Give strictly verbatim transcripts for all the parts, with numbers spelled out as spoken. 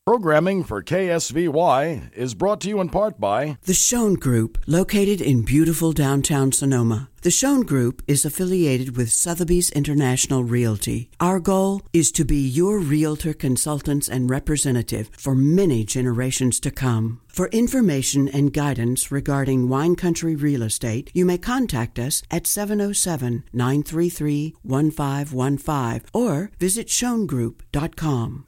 Programming for K S V Y is brought to you in part by The Schoen Group, located in beautiful downtown Sonoma. The Schoen Group is affiliated with Sotheby's International Realty. Our goal is to be your realtor consultants and representative for many generations to come. For information and guidance regarding wine country real estate, you may contact us at seven oh seven, nine three three, one five one five or visit schoen group dot com.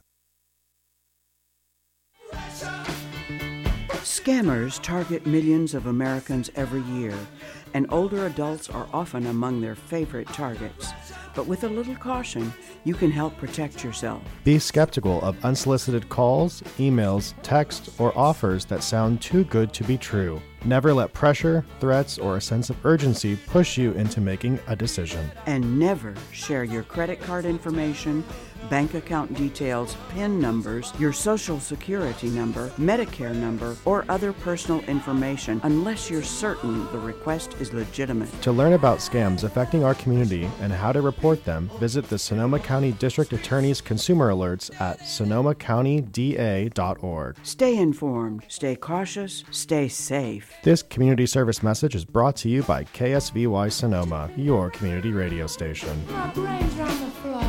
Scammers target millions of Americans every year, and older adults are often among their favorite targets. But with a little caution, you can help protect yourself. Be skeptical of unsolicited calls, emails, texts, or offers that sound too good to be true. Never let pressure, threats, or a sense of urgency push you into making a decision. And never share your credit card information, bank account details, PIN numbers, your social security number, Medicare number, or other personal information unless you're certain the request is legitimate. To learn about scams affecting our community and how to report them, visit the Sonoma County District Attorney's Consumer Alerts at sonoma county d a dot org. Stay informed, stay cautious, stay safe. This community service message is brought to you by K S V Y Sonoma, your community radio station. My brains are on the floor.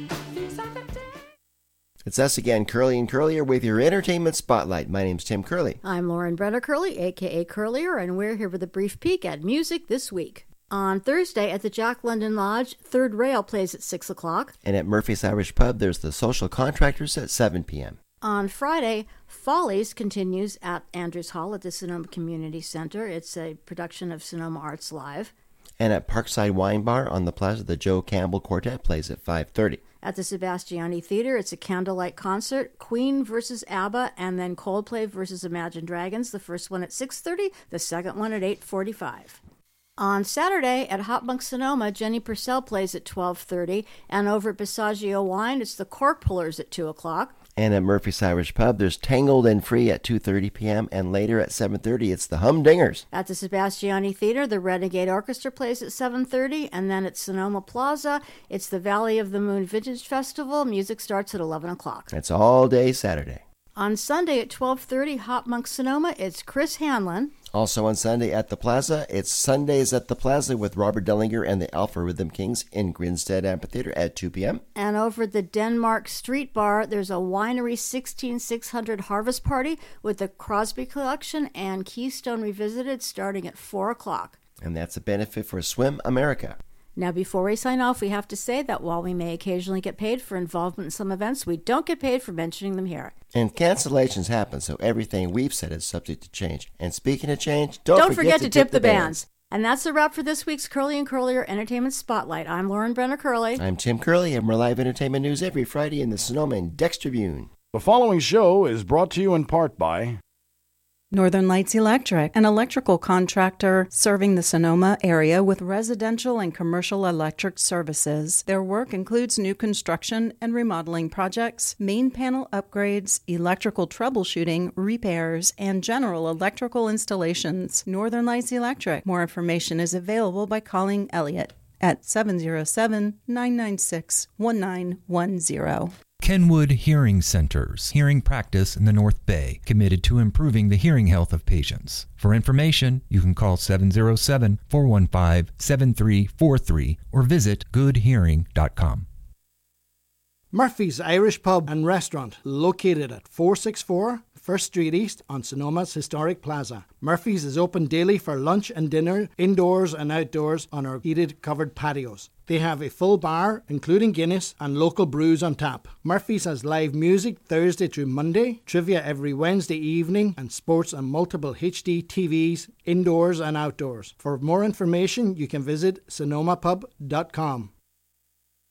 It's us again, Curly and Curlier, with your Entertainment Spotlight. My name's Tim Curley. I'm Lauren Brenner Curley, a k a. Curlier, and we're here with a brief peek at music this week. On Thursday at the Jack London Lodge, Third Rail plays at six o'clock. And at Murphy's Irish Pub, there's the Social Contractors at seven p.m. On Friday, Follies continues at Andrews Hall at the Sonoma Community Center. It's a production of Sonoma Arts Live. And at Parkside Wine Bar on the Plaza, the Joe Campbell Quartet plays at five thirty. At the Sebastiani Theater, it's a candlelight concert, Queen versus ABBA, and then Coldplay versus Imagine Dragons, the first one at six thirty, the second one at eight forty-five. On Saturday at Hot Bunk Sonoma, Jenny Purcell plays at twelve thirty, and over at Passaggio Wine, it's the Cork Pullers at two o'clock. And at Murphy's Irish Pub, there's Tangled and Free at two thirty p.m., and later at seven thirty, it's the Humdingers. At the Sebastiani Theater, the Renegade Orchestra plays at seven thirty, and then at Sonoma Plaza, it's the Valley of the Moon Vintage Festival. Music starts at eleven o'clock. That's all day Saturday. On Sunday at twelve thirty, Hot Monk Sonoma, it's Chris Hanlon. Also on Sunday at the Plaza, it's Sundays at the Plaza with Robert Dellinger and the Alpha Rhythm Kings in Grinstead Amphitheater at two p.m. And over at the Denmark Street Bar, there's a Winery sixteen six hundred Harvest Party with the Crosby Collection and Keystone Revisited starting at four o'clock. And that's a benefit for Swim America. Now, before we sign off, we have to say that while we may occasionally get paid for involvement in some events, we don't get paid for mentioning them here. And cancellations happen, so everything we've said is subject to change. And speaking of change, don't, don't forget, forget to, to tip, tip the bands. bands. And that's a wrap for this week's Curly and Curlier Entertainment Spotlight. I'm Lauren Brenner Curley. I'm Tim Curley, and we're live entertainment news every Friday in the Sonoma Index Tribune. The following show is brought to you in part by Northern Lights Electric, an electrical contractor serving the Sonoma area with residential and commercial electric services. Their work includes new construction and remodeling projects, main panel upgrades, electrical troubleshooting, repairs, and general electrical installations. Northern Lights Electric. More information is available by calling Elliot at seven oh seven, nine nine six, one nine one zero. Kenwood Hearing Centers, hearing practice in the North Bay, committed to improving the hearing health of patients. For information, you can call seven oh seven, four one five, seven three four three or visit good hearing dot com. Murphy's Irish Pub and Restaurant, located at four sixty-four First Street East on Sonoma's historic plaza. Murphy's is open daily for lunch and dinner, indoors and outdoors on our heated covered patios. They have a full bar, including Guinness and local brews on tap. Murphy's has live music Thursday through Monday, trivia every Wednesday evening, and sports on multiple H D T Vs, indoors and outdoors. For more information, you can visit sonoma pub dot com.